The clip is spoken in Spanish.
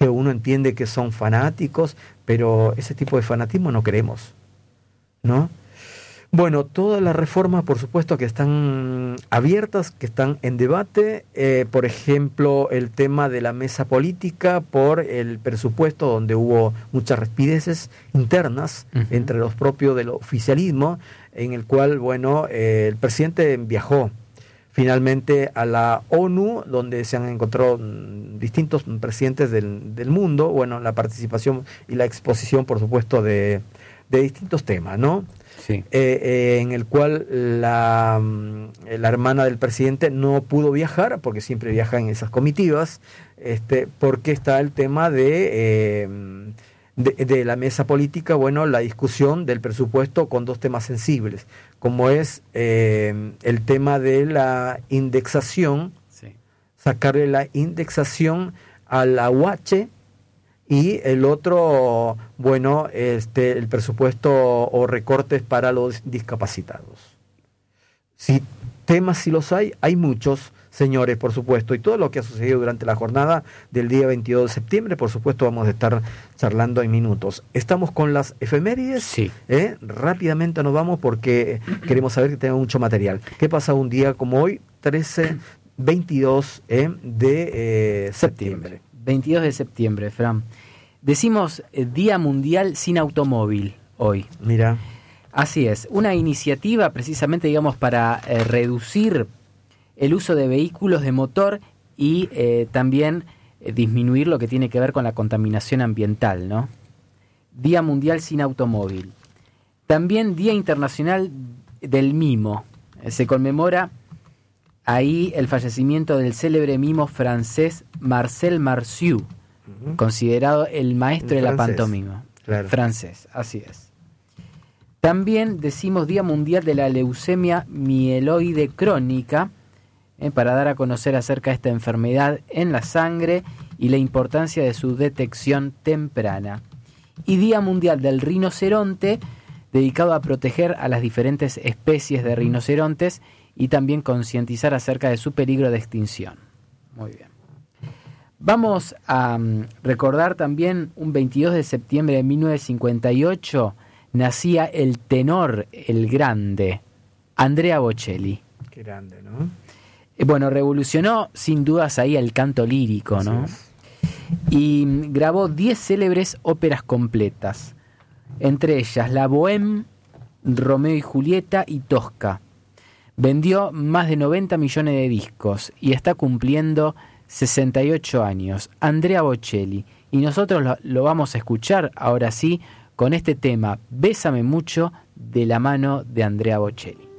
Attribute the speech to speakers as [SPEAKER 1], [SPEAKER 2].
[SPEAKER 1] que uno entiende que son fanáticos, pero ese tipo de fanatismo no queremos, ¿no? Bueno, todas las reformas, por supuesto, que están abiertas, que están en debate, por ejemplo, el tema de la mesa política por el presupuesto, donde hubo muchas rispideces internas entre los propios del oficialismo, en el cual, bueno, el presidente viajó finalmente a la ONU, donde se han encontrado distintos presidentes del mundo, bueno, la participación y la exposición, por supuesto, de distintos temas, ¿no?
[SPEAKER 2] Sí.
[SPEAKER 1] En el cual la hermana del presidente no pudo viajar, porque siempre viaja en esas comitivas, porque está el tema de la mesa política, bueno, la discusión del presupuesto con dos temas sensibles, como es el tema de la indexación,
[SPEAKER 2] Sí.
[SPEAKER 1] sacarle la indexación a la UH, y el otro, bueno, el presupuesto o recortes para los discapacitados. Si temas sí los hay muchos, señores, por supuesto, y todo lo que ha sucedido durante la jornada del día 22 de septiembre, por supuesto, vamos a estar charlando en minutos. Estamos con las efemérides,
[SPEAKER 2] Sí.
[SPEAKER 1] Rápidamente nos vamos porque queremos saber que tenemos mucho material. ¿Qué pasa un día como hoy, 22 de septiembre?
[SPEAKER 2] 22 de septiembre, Fran. Decimos Día Mundial sin Automóvil hoy.
[SPEAKER 1] Mira.
[SPEAKER 2] Así es, una iniciativa precisamente, digamos, para reducir el uso de vehículos de motor y también disminuir lo que tiene que ver con la contaminación ambiental, ¿no? Día Mundial sin Automóvil. También Día Internacional del Mimo. Se conmemora ahí el fallecimiento del célebre mimo francés Marcel Marceau, considerado el maestro de la pantomima.
[SPEAKER 1] Claro.
[SPEAKER 2] Francés, así es. También decimos Día Mundial de la Leucemia Mieloide Crónica, para dar a conocer acerca de esta enfermedad en la sangre y la importancia de su detección temprana. Y Día Mundial del Rinoceronte, dedicado a proteger a las diferentes especies de rinocerontes y también concientizar acerca de su peligro de extinción. Muy bien. Vamos a recordar también un 22 de septiembre de 1958 nacía el tenor, el grande, Andrea Bocelli.
[SPEAKER 1] Qué grande, ¿no?
[SPEAKER 2] Bueno, revolucionó sin dudas ahí el canto lírico, ¿no? Y grabó 10 célebres óperas completas, entre ellas La Bohème, Romeo y Julieta y Tosca. Vendió más de 90 millones de discos y está cumpliendo 68 años. Andrea Bocelli. Y nosotros lo vamos a escuchar ahora sí con este tema, Bésame mucho, de la mano de Andrea Bocelli.